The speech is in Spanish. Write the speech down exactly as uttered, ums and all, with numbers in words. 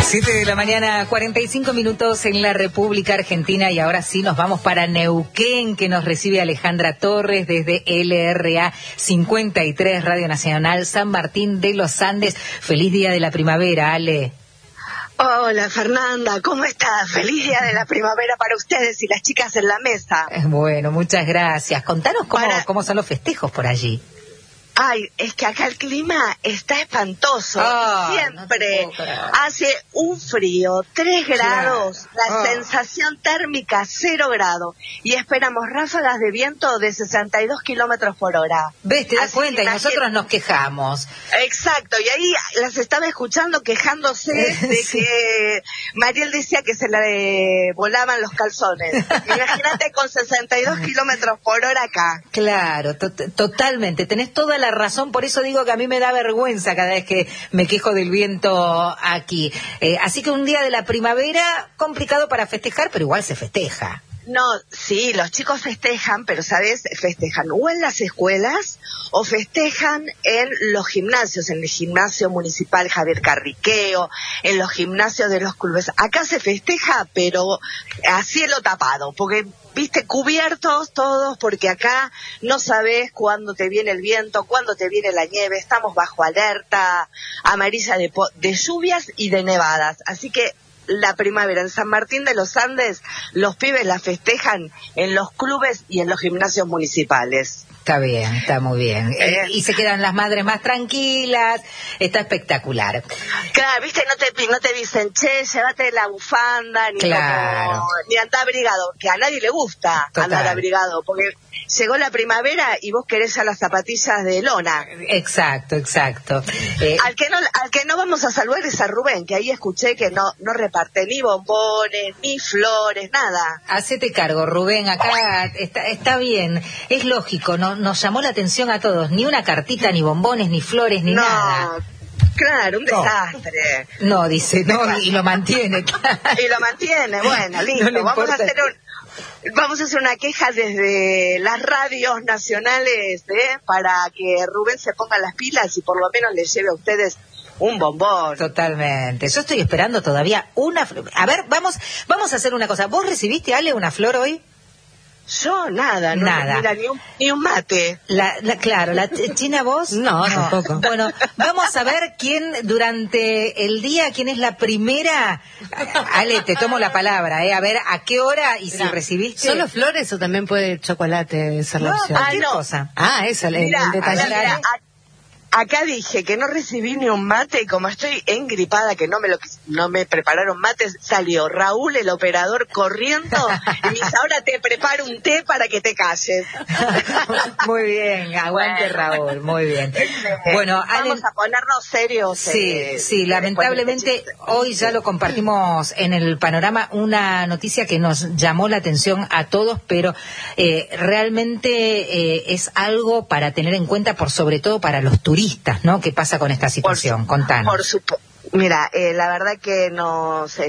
Siete de la mañana, cuarenta y cinco minutos en la República Argentina, y ahora sí nos vamos para Neuquén, que nos recibe Alejandra Torres desde L R A cincuenta y tres, Radio Nacional San Martín de los Andes. Feliz día de la primavera, Ale. Hola Fernanda, ¿cómo estás? Feliz día de la primavera para ustedes y las chicas en la mesa. Bueno, muchas gracias. Contanos cómo, para... cómo son los festejos por allí. Ay, es que acá el clima está espantoso. Oh, Siempre no hace un frío, tres grados, claro. la oh. sensación térmica cero grados. Y esperamos ráfagas de viento de sesenta y dos kilómetros por hora. ¿Ves? Te das Así cuenta, y imagínate... nosotros nos quejamos. Exacto, y ahí las estaba escuchando quejándose de sí. que Mariel decía que se le volaban los calzones. Imagínate con sesenta y dos kilómetros por hora acá. Claro, to totalmente, tenés toda la razón, por eso digo que a mí me da vergüenza cada vez que me quejo del viento aquí. Eh, así que un día de la primavera complicado para festejar, pero igual se festeja. No, sí, los chicos festejan, pero ¿sabes? Festejan o en las escuelas o festejan en los gimnasios, en el gimnasio municipal Javier Carriqueo, en los gimnasios de los clubes. Acá se festeja, pero a cielo tapado, porque, viste, cubiertos todos, porque acá no sabes cuándo te viene el viento, cuándo te viene la nieve. Estamos bajo alerta amarilla de, de lluvias y de nevadas, así que la primavera en San Martín de los Andes, los pibes la festejan en los clubes y en los gimnasios municipales. Está bien, está muy bien. Eh, y se quedan las madres más tranquilas, está espectacular. Claro, viste, no te no te dicen, che, llévate la bufanda, ni, claro. como, ni andar abrigado, que a nadie le gusta Total. andar abrigado, porque llegó la primavera y vos querés ya las zapatillas de lona. Exacto, exacto. Eh, al que no al que no vamos a saludar es a Rubén, que ahí escuché que no no reparte ni bombones, ni flores, nada. Hacete cargo, Rubén, acá está, está bien, es lógico, no nos llamó la atención a todos, ni una cartita, ni bombones, ni flores, ni no. nada. Claro, un no. desastre. No, dice, no, y lo mantiene. Y lo mantiene, bueno, listo, no vamos a hacer un... Vamos a hacer una queja desde las radios nacionales, ¿eh? Para que Rubén se ponga las pilas y por lo menos les lleve a ustedes un bombón. Totalmente. Yo estoy esperando todavía una flor. A ver, vamos, vamos a hacer una cosa. ¿Vos recibiste, Ale, una flor hoy? Yo nada, no, nada. Mira, ni un, ni un mate. La, la, claro, la China, vos. No, no, tampoco. Bueno, vamos a ver quién durante el día, quién es la primera. Ale, te tomo la palabra, ¿eh? A ver, ¿a qué hora y si Mira, recibiste? ¿Solo flores o también puede chocolate ser la no, opción? cualquier ah, no. cosa. Ah, eso, el, Mira, el detalle. mira, a, acá dije que no recibí ni un mate y como estoy engripada, que no me lo no me prepararon mates, salió Raúl, el operador, corriendo y me dice, ahora te preparo un té para que te calles. Muy bien, aguante bueno. Raúl, muy bien. Bueno, vamos Ale... a ponernos serios. Sí, eh, sí, lamentablemente hoy ya lo compartimos en el panorama, una noticia que nos llamó la atención a todos, pero eh, realmente eh, es algo para tener en cuenta, por sobre todo para los turistas, ¿no? ¿Qué pasa con esta situación? Por, Contanos. Por supuesto. Mira, eh, la verdad que nos...